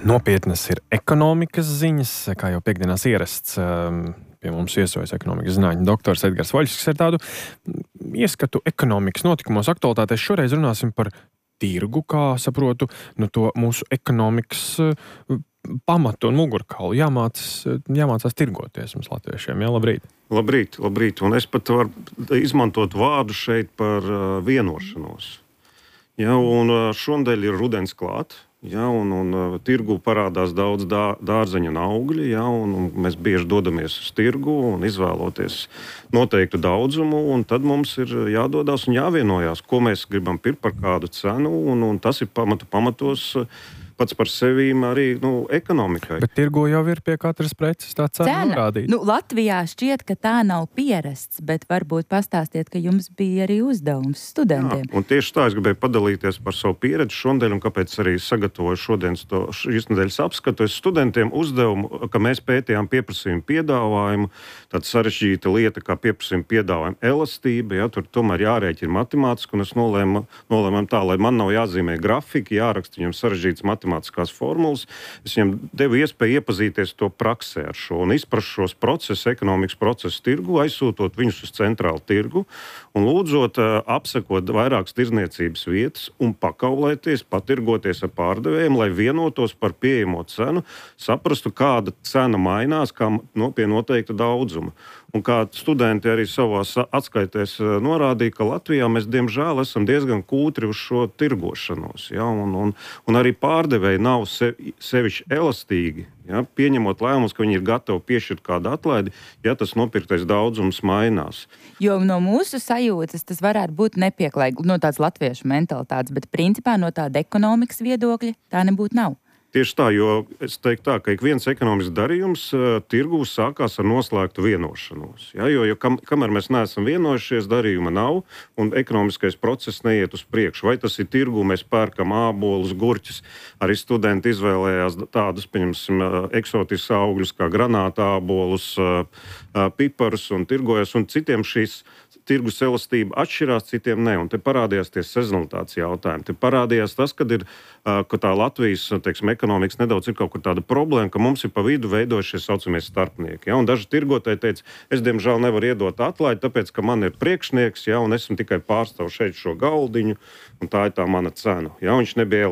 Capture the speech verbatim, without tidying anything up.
Nopietnas ir ekonomikas ziņas, kā jau piekdienās ierasts. Pie mums viesojas ekonomikas zinātņu doktors Edgars Voļskis ar tādu ieskatu ekonomikas notikumos, aktualitātēs. Šoreiz runāsim par tirgu, kā saprotu, nu to mūsu ekonomikas pamatu un mugurkaulu. Jāmācās, jāmācās tirgoties mums latviešiem. Jā, labrīt. Labrīt, labrīt. Un es pat varu izmantot vārdu šeit par vienošanos. Jā, un šonadēļ ir rudens klāt. Ja, un, un tirgu parādās daudz dā, dārzeņu un augļi, ja, un, un mēs bieži dodamies uz tirgu un izvēloties noteiktu daudzumu, un tad mums ir jādodas un jāvienojās, ko mēs gribam pirkt par kādu cenu, un, un tas ir pamatu pamatos pats par sevīm arī nu, ekonomikai. Bet tirgo jau ir pie katras preces tā cena norādīta. Nu, Latvijā šķiet, ka tā nav pierasts, bet varbūt pastāstiet, ka jums bija arī uzdevums studentiem. Jā, un tieši tā es gribēju padalīties par savu pieredzi šodien, un kāpēc arī sagatavoju šodienas to šīs nedēļas apskatu. Es studentiem uzdevumu, ka mēs pētījām pieprasījumu piedāvājumu, tāda sarežģīta lieta kā pieprasījumu piedāvājumu elastība, ja, tur tomēr jārēķina matemātiski, un es nolēmu, nolēmām tā, lai man nav jāzīmē grafiki, jāraksta viņam sarežģītas matemātiskās formulas. Es viņam devu iespēju iepazīties to praksē ar šo un izprast šos procesus, ekonomikas procesus tirgu, aizsūtot viņus uz centrālu tirgu un lūdzot apsekot vairākas tirzniecības vietas un pakaulēties, patirgoties ar pārdevējiem, lai vienotos par pieejamo cenu, saprastu, kāda cena mainās, kā no pie noteikta daudzuma. Un kā studenti arī savās atskaitēs norādīja, ka Latvijā mēs, diemžēl, esam diezgan kūtri uz šo tirgošanos. Ja? Un, un, un arī pārdevēji nav sevi, sevišķi elastīgi, ja? Pieņemot lēmumus, ka viņi ir gatavi piešķirt kādu atlaidi, ja tas nopirktais daudzums mainās. Jo no mūsu sajūtas tas varētu būt nepieklājīgi, no tāds latviešu mentalitātes, bet principā no tāda ekonomikas viedokļa tā nebūtu nav. Tieši tā, jo es teiktu tā, ka ik viens ekonomisks darījums uh, tirgū sākās ar noslēgtu vienošanos. Ja? Jo, jo kam, kamēr mēs neesam vienojušies, darījuma nav un ekonomiskais process neiet uz priekšu. Vai tas ir tirgū, mēs pērkam ābolus, gurķus, arī studenti izvēlējās tādus, pieņemsim, eksotiskus augļus kā granāta ābolus, uh, uh, piparus un tirgojas, un citiem šīs tirgus elastība atšķirās, citiem ne. Un te parādījās tie sezonalitātes jautājumi. Te parādījās tas, kad ir, ka tā Latvijas, teiksim, ekonomikas nedaudz ir kaut kur tāda problēma, ka mums ir pa vidu veidojušies saucamie starpnieki. Ja? Un daži tirgotāji teica, es diemžēl nevaru iedot atlaidi, tāpēc, ka man ir priekšnieks, ja? Un esmu tikai pārstāvu šeit šo galdiņu, un tā ir tā mana cena. Ja? Viņš nebija